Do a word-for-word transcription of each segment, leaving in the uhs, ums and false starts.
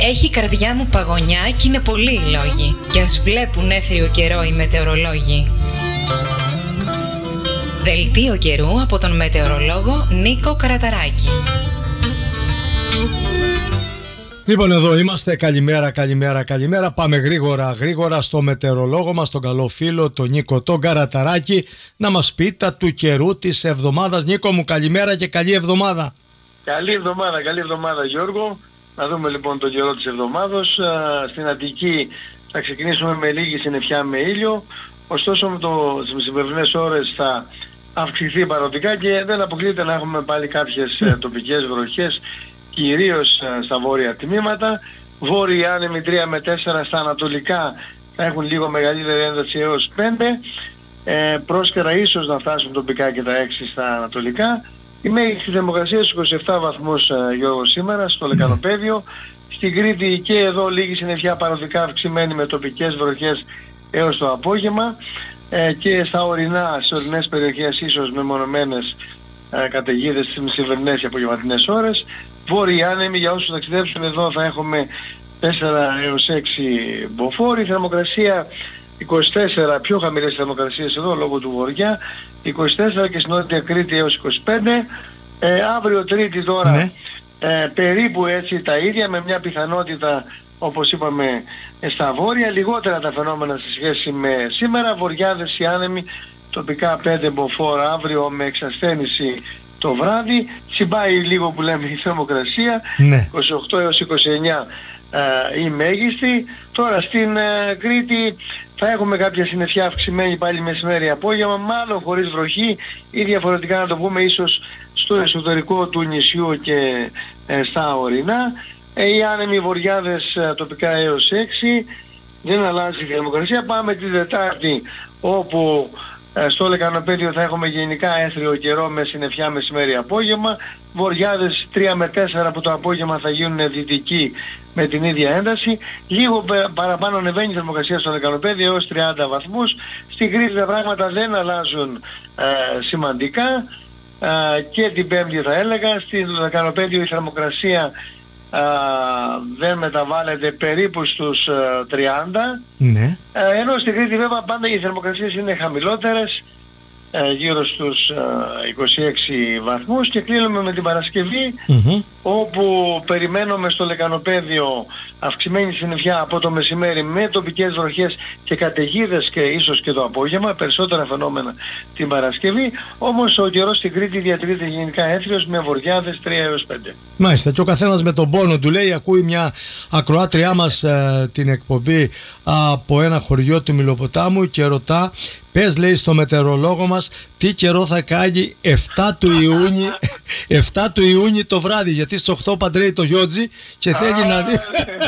Έχει η καρδιά μου παγωνιά κι είναι πολλοί οι λόγοι, κι ας βλέπουν έθριο καιρό οι μετεωρολόγοι. Δελτίο καιρού από τον μετεωρολόγο Νίκο Καραταράκη. Λοιπόν, εδώ είμαστε. Καλημέρα, καλημέρα, καλημέρα. Πάμε γρήγορα, γρήγορα στο μετεωρολόγο μας, τον καλό φίλο, τον Νίκο τον Καραταράκη, να μας πει τα του καιρού της εβδομάδας. Νίκο μου, καλημέρα και καλή εβδομάδα. Καλή εβδομάδα, καλή εβδομάδα Γιώργο. Να δούμε λοιπόν τον καιρό της εβδομάδος. Στην Αττική θα ξεκινήσουμε με λίγη συννεφιά με ήλιο. Ωστόσο με το, τις σημερινές ώρες θα αυξηθεί παροδικά και δεν αποκλείεται να έχουμε πάλι κάποιες mm. τοπικές βροχές, κυρίως στα βόρεια τμήματα. Βόρειοι άνεμοι τρία με τέσσερα, στα ανατολικά θα έχουν λίγο μεγαλύτερη ένταση έως πέντε. Ε, πρόσκαιρα ίσως να φτάσουν τοπικά και τα έξι στα ανατολικά. Η μέγιστη θερμοκρασία στους είκοσι επτά βαθμούς, Γιώργο, σήμερα στο Λεκανοπέδιο. Στην Κρήτη και εδώ λίγη συννεφιά παροδικά αυξημένη με τοπικές βροχές έως το απόγευμα. Ε, και στα ορεινά, στις ορεινές περιοχές ίσως μεμονωμένες ε, καταιγίδες στις μεσημβρινές και απογευματινές ώρες. Βόρειοι άνεμοι, για όσους ταξιδέψουν εδώ θα έχουμε τέσσερα έως έξι μποφόρ. Θερμοκρασία είκοσι τέσσερα, πιο χαμηλές θερμοκρασίες εδώ λόγω του βορειά, είκοσι τέσσερα και στην Νότια Κρήτη έως είκοσι πέντε. Ε, αύριο Τρίτη τώρα ναι. ε, περίπου έτσι τα ίδια, με μια πιθανότητα όπως είπαμε στα βόρεια, λιγότερα τα φαινόμενα σε σχέση με σήμερα. Βοριάδες οι άνεμοι, τοπικά πέντε μποφόρ αύριο με εξασθένηση το βράδυ. Συμπάει λίγο που λέμε η θερμοκρασία, ναι. είκοσι οκτώ έως είκοσι εννέα ε, η μέγιστη. Τώρα στην ε, Κρήτη θα έχουμε κάποια συννεφιά αυξημένη πάλι μεσημέρι απόγευμα, μάλλον χωρίς βροχή ή διαφορετικά να το πούμε ίσως στο εσωτερικό του νησιού και ε, στα ορεινά. Ε, οι άνεμοι βοριάδες ε, τοπικά έως έξι, δεν αλλάζει η θερμοκρασία. Πάμε τη Δετάρτη όπου ε, στο Λεκανοπέδιο θα έχουμε γενικά έθριο καιρό με συννεφιά μεσημέρι απόγευμα. Βοριάδες τρία με τέσσερα που το απόγευμα θα γίνουν δυτικοί με την ίδια ένταση. Λίγο παραπάνω ανεβαίνει η θερμοκρασία στο Λεκανοπέδιο έως τριάντα βαθμούς. Στην Κρήτη τα πράγματα δεν αλλάζουν ε, σημαντικά ε, και την Πέμπτη θα έλεγα. Στην Λεκανοπέδιο η θερμοκρασία ε, δεν μεταβάλλεται περίπου στους ε, τριάντα. Ναι. Ε, ενώ στην Κρήτη βέβαια πάντα οι θερμοκρασίες είναι χαμηλότερες, γύρω στους είκοσι έξι βαθμούς, και κλείνουμε με την Παρασκευή mm-hmm. όπου περιμένουμε στο Λεκανοπέδιο αυξημένη συννεφιά από το μεσημέρι με τοπικές βροχές και καταιγίδες και ίσως και το απόγευμα, περισσότερα φαινόμενα την Παρασκευή. Όμως ο καιρός στην Κρήτη διατηρείται γενικά έθριος με βοριάδες τρία έως πέντε. Μάλιστα, και ο καθένας με τον πόνο του λέει. Ακούει μια ακροάτριά μας ε, την εκπομπή από ένα χωριό του Μηλοποτάμου και ρωτά, πες, λέει, στο μετεωρολόγο μας τι καιρό θα κάνει επτά του Ιούνιου επτά του Ιούνιου το βράδυ, γιατί στις οκτώ παντρεύει το Γιώτζι και θέλει να δει.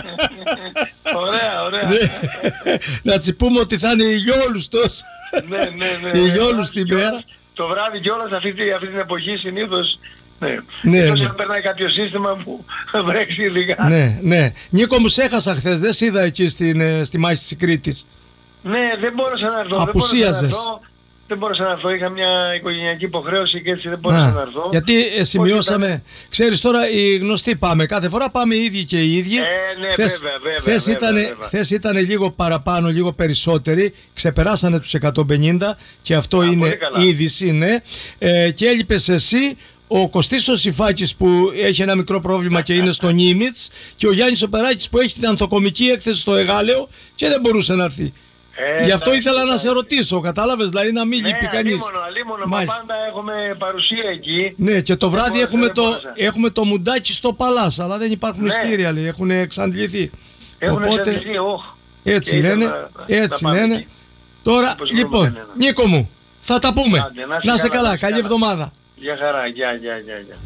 Ωραία, ωραία. Να τσι πούμε ότι θα είναι ηλιόλουστος. Ναι, ναι, ναι. Ηλιόλουστη την μέρα. Το βράδυ κιόλας αυτή την εποχή συνήθως. Ναι, ναι, ίσως ναι. περνάει κάποιο σύστημα που βρέξει λίγα. Ναι, ναι. Νίκο μου, σε έχασα χθες, δεν σε είδα εκεί στην, στη μάχη της Κρήτης. Ναι, δεν μπόρεσα να έρθω. Απουσίαζες. Δεν μπόρεσα να έρθω, είχα μια οικογενειακή υποχρέωση και έτσι δεν μπόρεσα να έρθω. Γιατί ε, σημειώσαμε, ήταν... ξέρεις τώρα οι γνωστοί πάμε, κάθε φορά πάμε οι ίδιοι και οι ίδιοι. Ε, ναι, χθες, βέβαια, βέβαια, χθες βέβαια, ήταν, βέβαια. Χθες ήταν λίγο παραπάνω, λίγο περισσότεροι, ξεπεράσανε τους εκατόν πενήντα και αυτό Α, είναι είδηση, ναι. Ε, και έλειπες εσύ, ο Κωστής ο Σιφάκης που έχει ένα μικρό πρόβλημα και είναι στο Νίμιτς, και ο Γιάννης ο Περάκης που έχει την ανθοκομική έκθεση στο Εγάλεο και δεν μπορούσε να έρθει. Ε, Γι' αυτό ήθελα ήταν... να σε ρωτήσω, κατάλαβες, δηλαδή να μην λείπει ναι, κανείς. Αλίμονο, αλίμονο, μα πάντα έχουμε παρουσία εκεί. Ναι, και το βράδυ έχουμε το, έχουμε το μουντάκι στο Παλάς, αλλά δεν υπάρχουν ναι. ειστήρια, λέει, έχουν εξαντληθεί. Έχουν Οπότε, εξαντληθεί, όχι. Έτσι λένε, να, έτσι να λένε. Εκεί. Τώρα, όπως λοιπόν, λένε. Νίκο μου, θα τα πούμε. Άντε, να, να σε καλά, καλά, καλή εβδομάδα. Γεια χαρά, γεια, γεια, γεια, γεια.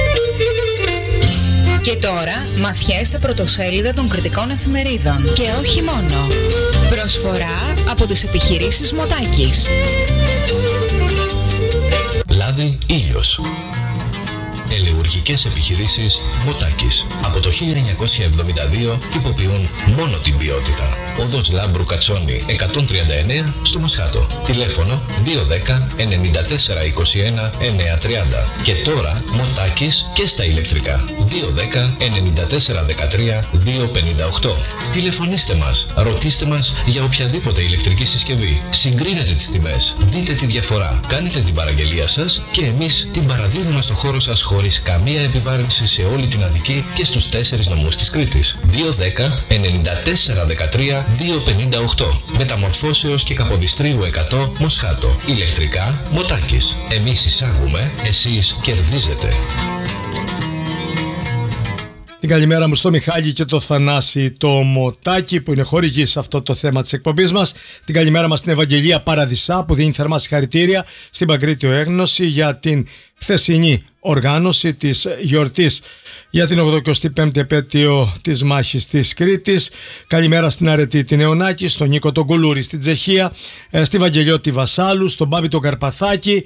Και τώρα μαθιέστε πρωτοσέλιδα των κριτικών εφημερίδων. Και όχι μόνο. Προσφορά από τις επιχειρήσεις Μοτάκης. Λάδι ήλιος. Ελεουργικές επιχειρήσεις Μοτάκης. Από το χίλια εννιακόσια εβδομήντα δύο τυποποιούν μόνο την ποιότητα. Οδός Λάμπρου Κατσόνη εκατόν τριάντα εννέα στο Μοσχάτο. Τηλέφωνο δύο ένα μηδέν εννιά τέσσερα είκοσι ένα εννιακόσια τριάντα. Και τώρα Μοτάκης και στα ηλεκτρικά. δύο ένα μηδέν εννιά τέσσερα δεκατρία διακόσια πενήντα οκτώ. Τηλεφωνήστε μας, ρωτήστε μας για οποιαδήποτε ηλεκτρική συσκευή. Συγκρίνετε τις τιμές, δείτε τη διαφορά, κάνετε την παραγγελία σας και εμείς την παραδίδουμε στο χώρο σας χωρίς καμία επιβάρυνση σε όλη την Αττική και στους τέσσερις νομούς της Κρήτης. δύο ένα μηδέν εννιά τέσσερα δεκατρία διακόσια πενήντα οκτώ. Μεταμορφώσεως και Καποδιστρίου εκατό Μοσχάτο. Ηλεκτρικά Μοτάκης. Εμείς εισάγουμε, εσείς κερδίζετε. Την καλημέρα μου στο Μιχάλη και το Θανάση το Μοτάκι που είναι χορηγοί σε αυτό το θέμα της εκπομπής μας. Την καλημέρα μας στην Ευαγγελία Παραδισά που δίνει θερμά συγχαρητήρια στην Παγκρίτιο Έγνωση για την χθεσινή οργάνωση της γιορτής για την ογδοηκοστή πέμπτη επέτειο της μάχης της Κρήτης. Καλημέρα στην Αρετή την Νεωνάκη, στον Νίκο τον Κουλούρη στην Τσεχία, στη Βαγγελιώτη Βασάλου, στον Μπάμπη τον Καρπαθάκη,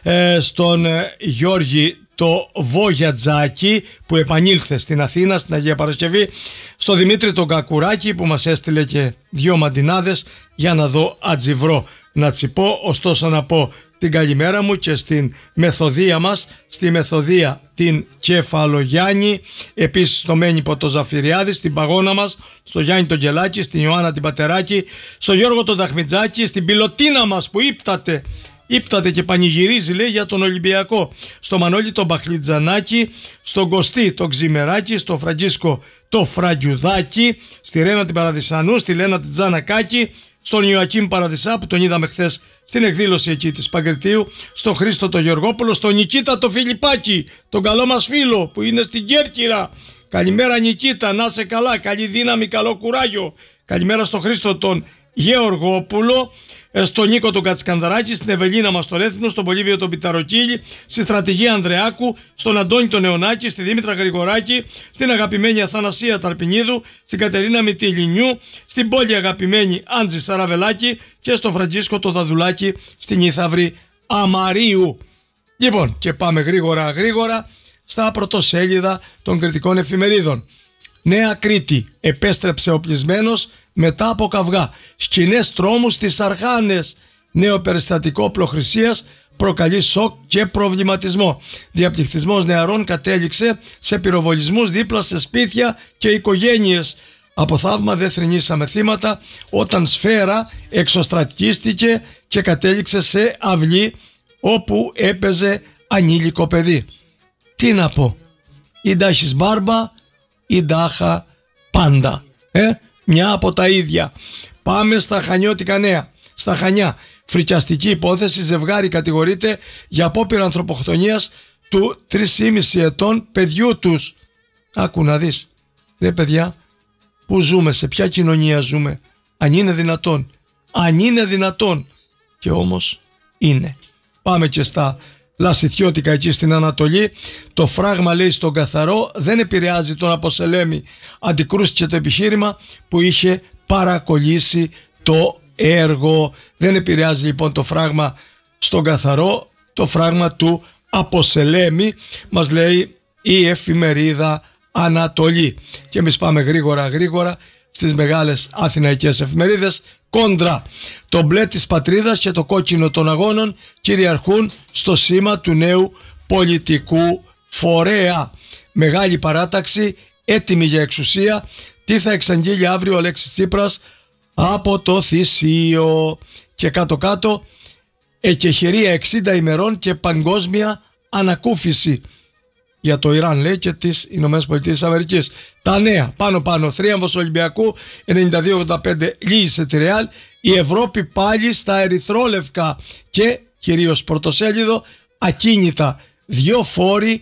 στον Γιώργη το Βόγιατζάκι που επανήλθε στην Αθήνα στην Αγία Παρασκευή, στο Δημήτρη τον Κακουράκη που μας έστειλε και δύο μαντινάδες για να δω ατζιβρό να τσιπώ. Ωστόσο να πω την καλημέρα μου και στην Μεθοδία μας, στη Μεθοδία την Κεφαλογιάννη, επίσης στο Μένυπο το Ζαφυριάδη, στην Παγώνα μας, στο Γιάννη τον Γελάκη, στην Ιωάννα την Πατεράκη, στο Γιώργο τον Δαχμιτζάκη, στην Πιλωτίνα μας που ύπταται Ήπταται και πανηγυρίζει λέει για τον Ολυμπιακό, στο Μανώλη τον Μπαχλιτζανάκη, στον Κωστή τον Ξημεράκη, στο Φραντζίσκο το Φραγκιουδάκη, στη Ρένα την Παραδισανού, στη Λένα την Τζανακάκη, στον Ιωακήμ Παραδισά που τον είδαμε χθες στην εκδήλωση εκεί της Παγκριτίου, στον Χρήστο τον Γεωργόπουλο, στον Νικήτα τον Φιλιππάκη, τον καλό μας φίλο που είναι στην Κέρκυρα. Καλημέρα Νικήτα, να σε καλά, καλή δύναμη, καλό κουράγιο. Καλημέρα στον Χρήστο τον Γεωργόπουλο, στον Νίκο τον Κατσκανδαράκη, στην Ευελίνα μας το Ρέθυμνο, στον Πολύβιο τον Πιταροκύλη, στη Στρατηγία Ανδρεάκου, στον Αντώνη τον Νεωνάκη, στη Δήμητρα Γρηγοράκη, στην αγαπημένη Αθανασία Ταρπινίδου, στην Κατερίνα Μητυλινιού, στην πόλη αγαπημένη Άντζη Σαραβελάκη και στον Φραντζίσκο τον Δαδουλάκη στην Ιθαύρη Αμαρίου. Λοιπόν, και πάμε γρήγορα γρήγορα στα πρωτοσέλιδα των κριτικών εφημερίδων. Νέα Κρήτη, επέστρεψε οπλισμένος μετά από καυγά. Σκηνές τρόμου στις Αρχάνες. Νέο περιστατικό οπλοχρησίας προκαλεί σοκ και προβληματισμό. Διαπληκτισμός νεαρών κατέληξε σε πυροβολισμούς δίπλα σε σπίτια και οικογένειες. Από θαύμα δεν θρηνήσαμε θύματα όταν σφαίρα εξωστρατικίστηκε και κατέληξε σε αυλή όπου έπαιζε ανήλικο παιδί. Τι να πω, η ντάχεις μπάρμπα, η ντάχα πάντα. Ε, μια από τα ίδια. Πάμε στα χανιώτικα νέα. Στα Χανιά, φρικιαστική υπόθεση, ζευγάρι κατηγορείται για απόπειρα ανθρωποκτονίας του τρία και μισό ετών παιδιού τους. Άκου να δεις. Ρε παιδιά, πού ζούμε, σε ποια κοινωνία ζούμε, αν είναι δυνατόν. Αν είναι δυνατόν. Και όμως είναι. Πάμε και στα Λασιθιώτικα εκεί στην Ανατολή. Το φράγμα λέει στον καθαρό δεν επηρεάζει τον Αποσελέμη. Αντικρούστηκε το επιχείρημα που είχε παρακολλήσει το έργο. Δεν επηρεάζει λοιπόν το φράγμα στον καθαρό, το φράγμα του Αποσελέμη, μας λέει η εφημερίδα Ανατολή. Και εμείς πάμε γρήγορα γρήγορα στις μεγάλες αθηναϊκές εφημερίδες. Κόντρα, το μπλε της πατρίδας και το κόκκινο των αγώνων κυριαρχούν στο σήμα του νέου πολιτικού φορέα. Μεγάλη παράταξη, έτοιμη για εξουσία. Τι θα εξαγγείλει αύριο ο Αλέξης Τσίπρας από το Θησίο. Και κάτω κάτω, εκεχηρία εξήντα ημερών και παγκόσμια ανακούφιση για το Ιράν λέει και τις Ηνωμένες Πολιτείες Αμερικής. Τα νέα πάνω πάνω, θρίαμβος Ολυμπιακού ενενήντα δύο ογδόντα πέντε λύγησε τη Ρεάλ. Η Ευρώπη πάλι στα ερυθρόλευκα και κυρίως πρωτοσέλιδο ακίνητα, δυο φόροι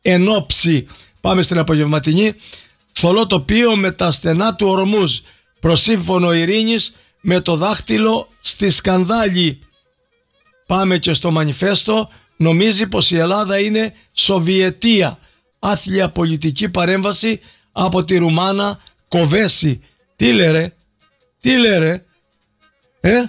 ενόψη. Πάμε στην απογευματινή. Θολό τοπίο με τα στενά του Ορμούζ, προσύμφωνο ειρήνης με το δάχτυλο στη σκανδάλη. Πάμε και στο μανιφέστο. Νομίζει πως η Ελλάδα είναι Σοβιετία. Άθλια πολιτική παρέμβαση από τη Ρουμάνα Κοβέση. Τι λέ ρε, τι λέ ρε, ε,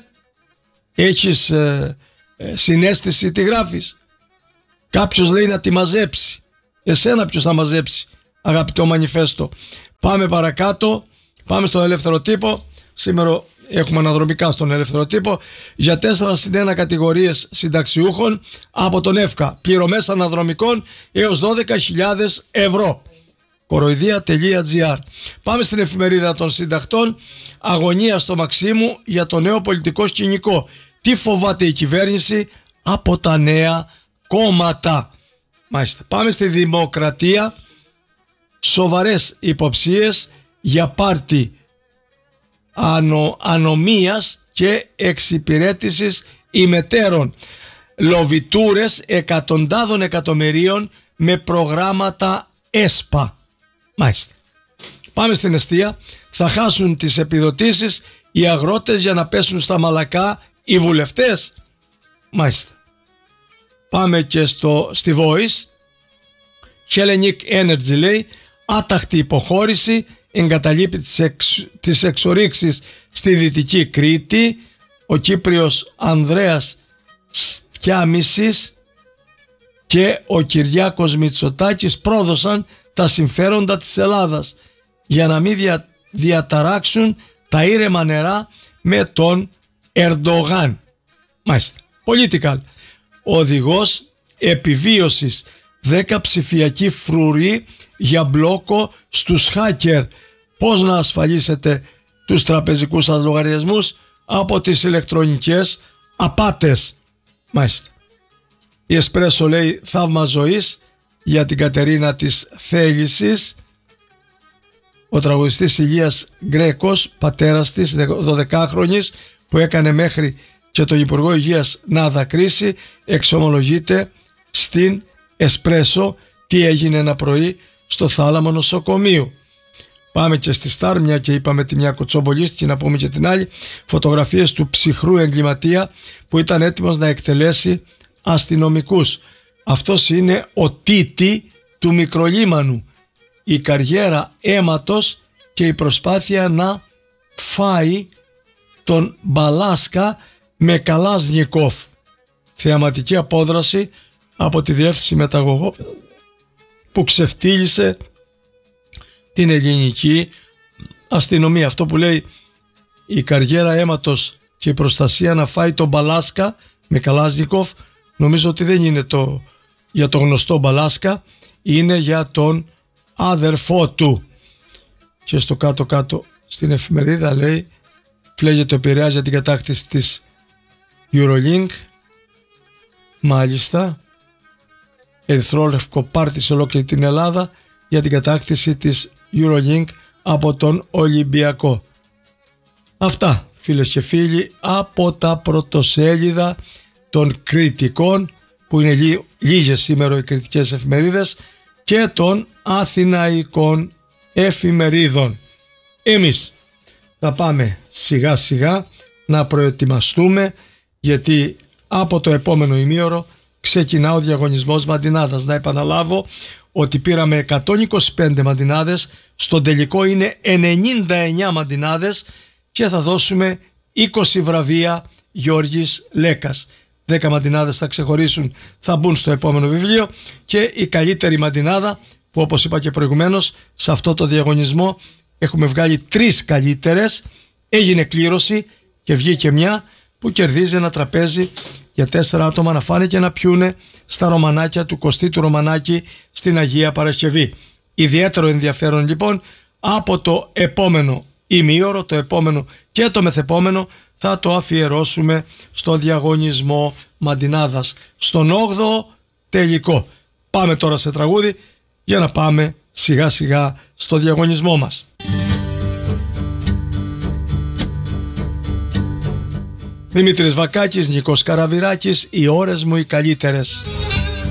έχεις ε, ε, συναίσθηση τι γράφεις. Κάποιος λέει να τη μαζέψει. Εσένα ποιος θα μαζέψει, αγαπητό Μανιφέστο? Πάμε παρακάτω, πάμε στον Ελεύθερο Τύπο. Σήμερα έχουμε αναδρομικά στον Ελεύθερο Τύπο για τέσσερα συν ένα κατηγορίες συνταξιούχων από τον ΕΦΚΑ, πληρωμές αναδρομικών έως δώδεκα χιλιάδες ευρώ. κοροϊδία τελεία τζι άρ. Πάμε στην εφημερίδα των συντακτών. Αγωνία στο Μαξίμου για το νέο πολιτικό σκηνικό. Τι φοβάται η κυβέρνηση από τα νέα κόμματα? Μάλιστα. Πάμε στη Δημοκρατία. Σοβαρές υποψίες για πάρτι ανο, ανομίας και εξυπηρέτησης ημετέρων. Λοβιτούρες εκατοντάδων εκατομμυρίων με προγράμματα ΕΣΠΑ. Μάλιστα. Πάμε στην εστία. Θα χάσουν τις επιδοτήσεις οι αγρότες για να πέσουν στα μαλακά οι βουλευτές. Μάλιστα. Πάμε και στο, στη Voice. Hellenic Energy λέει άταχτη υποχώρηση, εγκαταλείπει τις, εξ, τις εξορίξεις στη Δυτική Κρήτη. Ο Κύπριος Ανδρέας Στιάμισης και ο Κυριάκος Μητσοτάκης πρόδωσαν τα συμφέροντα της Ελλάδας για να μην δια, διαταράξουν τα ήρεμα νερά με τον Ερντογάν. Μάλιστα. Political. Οδηγός επιβίωσης. δέκα ψηφιακοί φρουροί για μπλόκο στους hacker. Πώς να ασφαλίσετε τους τραπεζικούς σας λογαριασμούς από τις ηλεκτρονικές απάτες? Μάλιστα. Η Εσπρέσο λέει θαύμα ζωής για την Κατερίνα της Θέλησης. Ο τραγουδιστής Ηλίας Γκρέκος, πατέρας της δωδεκάχρονης που έκανε μέχρι και το Υπουργό Υγείας να δακρύσει, εξομολογείται στην Εσπρέσο τι έγινε ένα πρωί στο θάλαμο νοσοκομείου. Πάμε και στη Σταρ, μια και είπαμε τη μια κοτσομπολίστηκε, να πούμε και την άλλη. Φωτογραφίες του ψυχρού εγκληματία που ήταν έτοιμος να εκτελέσει αστυνομικούς. Αυτός είναι ο Τίτη του Μικρολίμανου. Η καριέρα αίματος και η προσπάθεια να φάει τον Μπαλάσκα με Καλάζνικοφ. Θεαματική απόδραση από τη διεύθυνση μεταγωγών που ξεφτύλισε την ελληνική αστυνομία. Αυτό που λέει η καριέρα αίματος και η προστασία να φάει τον Μπαλάσκα με Καλάζνικοφ, νομίζω ότι δεν είναι το, για τον γνωστό Μπαλάσκα, είναι για τον άδερφό του. Και στο κάτω κάτω στην εφημερίδα λέει φλέγεται ο Πειραιάς για την κατάκτηση της Eurolink. Μάλιστα. Ερυθρόλευκο πάρτι σε ολόκληρη την Ελλάδα για την κατάκτηση της Eurolink από τον Ολυμπιακό. Αυτά, φίλες και φίλοι, από τα πρωτοσέλιδα των κριτικών, που είναι λί, λίγες σήμερα οι κριτικές εφημερίδες, και των αθηναϊκών εφημερίδων. Εμείς θα πάμε σιγά σιγά να προετοιμαστούμε, γιατί από το επόμενο ημίωρο ξεκινά ο διαγωνισμός μαντινάδας. Να επαναλάβω ότι πήραμε εκατόν είκοσι πέντε μαντινάδες, στον τελικό είναι ενενήντα εννιά μαντινάδες και θα δώσουμε είκοσι βραβεία Γιώργης Λέκας. δέκα μαντινάδες θα ξεχωρίσουν, θα μπουν στο επόμενο βιβλίο, και η καλύτερη μαντινάδα, που όπως είπα και προηγουμένως, σε αυτό το διαγωνισμό έχουμε βγάλει τρεις καλύτερες, έγινε κλήρωση και βγήκε μια που κερδίζει ένα τραπέζι για τέσσερα άτομα να φάνε και να πιούνε στα Ρωμανάκια του Κωστή του Ρωμανάκη στην Αγία Παρασκευή. Ιδιαίτερο ενδιαφέρον λοιπόν, από το επόμενο ημίωρο, το επόμενο και το μεθεπόμενο, θα το αφιερώσουμε στο διαγωνισμό μαντινάδας, στον όγδοο τελικό. Πάμε τώρα σε τραγούδι για να πάμε σιγά σιγά στο διαγωνισμό μας. Δημήτρης Βακάκης, Νίκος Καραβυράκης, οι ώρες μου οι καλύτερες.